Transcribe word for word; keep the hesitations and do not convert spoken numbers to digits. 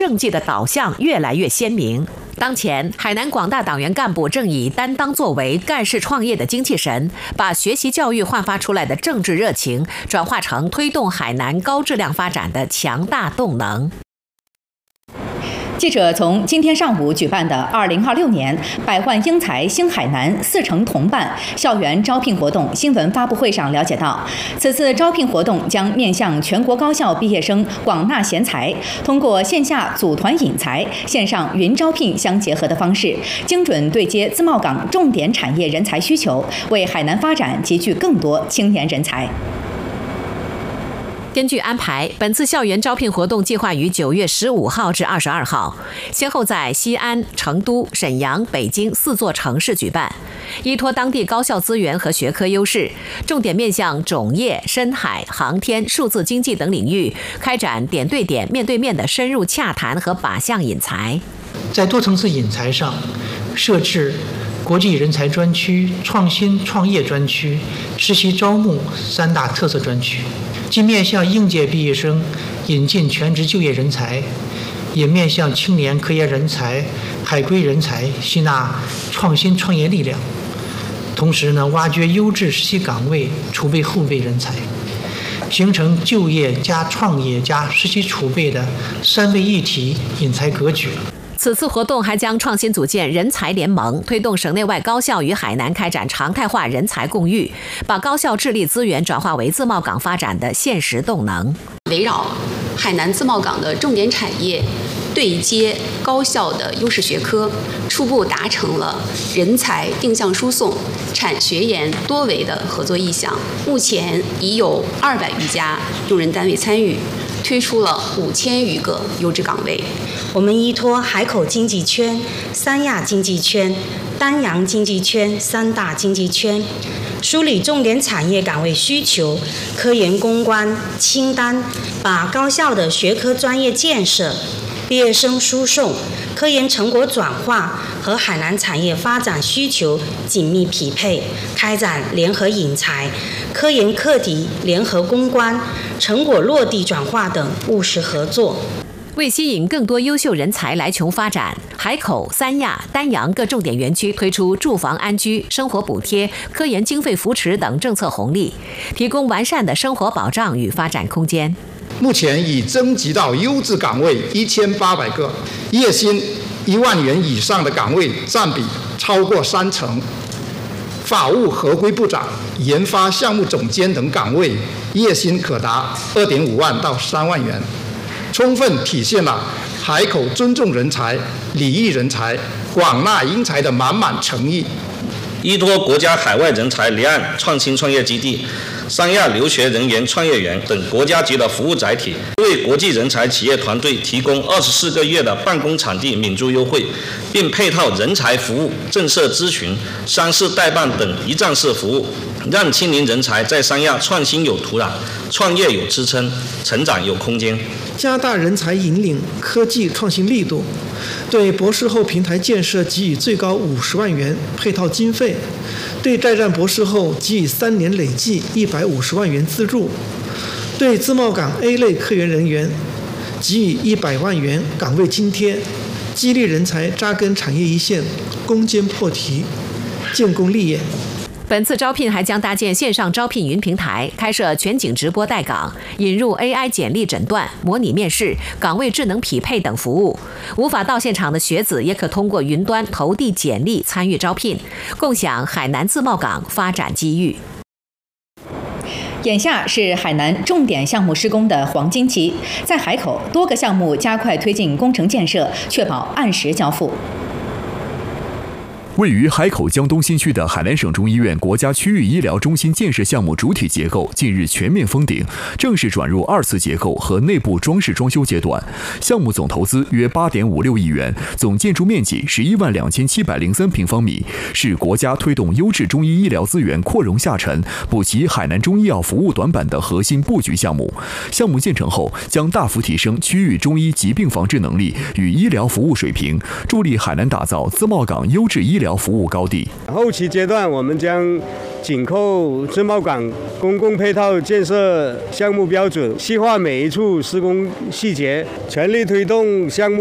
政绩的导向越来越鲜明。当前，海南广大党员干部正以担当作为干事创业的精气神，把学习教育焕发出来的政治热情，转化成推动海南高质量发展的强大动能。 记者从今天上午举办的二零二六年百万英才兴海南四城同办校园招聘活动新闻发布会上了解到，此次招聘活动将面向全国高校毕业生广纳贤才，通过线下组团引才、线上云招聘相结合的方式，精准对接自贸港重点产业人才需求，为海南发展集聚更多青年人才。 根据安排，本次校园招聘活动计划于九月十五号至二十二号，先后在西安、成都、沈阳、北京四座城市举办。依托当地高校资源和学科优势，重点面向种业、深海、航天、数字经济等领域，开展点对点、面对面的深入洽谈和靶向引才。 在多层次引才上，设置国际人才专区、创新创业专区、实习招募三大特色专区。既面向应届毕业生引进全职就业人才，也面向青年科研人才、海归人才吸纳创新创业力量。同时呢，挖掘优质实习岗位，储备后备人才，形成就业加创业加实习储备的三位一体引才格局。 此次活动还将创新组建人才联盟，推动省内外高校与海南开展常态化人才共育，把高校智力资源转化为自贸港发展的现实动能。 围绕海南自贸港的重点产业，对接高校的优势学科，初步达成了人才定向输送、产学研多维的合作意向。目前已有二百余家用人单位参与，推出了五千余个优质岗位。 我们依托海口经济圈、三亚经济圈、丹阳经济圈三大经济圈，梳理重点产业岗位需求、科研攻关清单，把高校的学科专业建设、毕业生输送、科研成果转化和海南产业发展需求紧密匹配，开展联合引才、科研课题联合攻关、成果落地转化等务实合作。 为吸引更多优秀人才来琼发展，海口、三亚、丹阳各重点园区推出住房安居、生活补贴、科研经费扶持等政策红利，提供完善的生活保障与发展空间。 目前已征集到优质岗位一千八百个，月薪一万元以上的岗位占比超过三成。法务合规部长、研发项目总监等岗位月薪可达二点五万到三万元。充分体现了海口尊重人才、礼遇人才、广纳英才的满满诚意。 依托国家海外人才离岸创新创业基地、三亚留学人员创业园等国家级的服务载体，为国际人才企业团队提供二十四个月的办公场地免租优惠，并配套人才服务、政策咨询、商事代办等一站式服务，让青年人才在三亚创新有土壤、创业有支撑、成长有空间。 加大人才引领、科技创新力度，对博士后平台建设给予最高五十万元配套经费，对在战博士后给予三年累计一百五十万元资助，对自贸港 A 类科研人员给予一百万元岗位津贴，激励人才扎根产业一线，攻坚破题，建功立业。 本次招聘还将搭建线上招聘云平台，开设全景直播带岗，引入 A I 简历诊断、模拟面试、岗位智能匹配等服务。无法到现场的学子也可通过云端投递简历参与招聘，共享海南自贸港发展机遇。 眼下是海南重点项目施工的黄金期，在海口多个项目加快推进工程建设，确保按时交付。 位于海口江东新区的海南省中医院国家区域医疗中心建设项目主体结构近日全面封顶，正式转入二次结构和内部装饰装修阶段。项目总投资约八点五六亿元，总建筑面积十一万两千七百零三平方米，是国家推动优质中医医疗资源扩容下沉、补齐海南中医药服务短板的核心布局项目。项目建成后，将大幅提升区域中医疾病防治能力与医疗服务水平，助力海南打造自贸港优质医疗疗服务高地。 后期阶段，我们将紧扣自贸港公共配套建设项目标准，细化每一处施工细节，全力推动项目